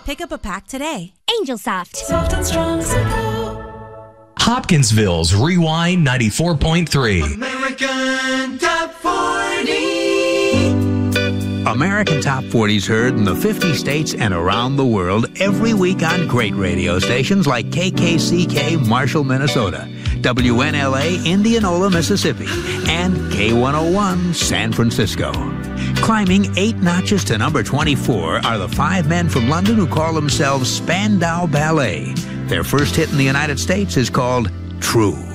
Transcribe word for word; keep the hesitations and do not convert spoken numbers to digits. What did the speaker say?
Pick up a pack today. Angel Soft. Soft and strong support. Hopkinsville's Rewind ninety-four point three. American Top forty. American Top forty's heard in the fifty states and around the world every week on great radio stations like K K C K, Marshall, Minnesota, W N L A, Indianola, Mississippi, and K one oh one, San Francisco. Climbing eight notches to number twenty-four are the five men from London who call themselves Spandau Ballet. Their first hit in the United States is called True.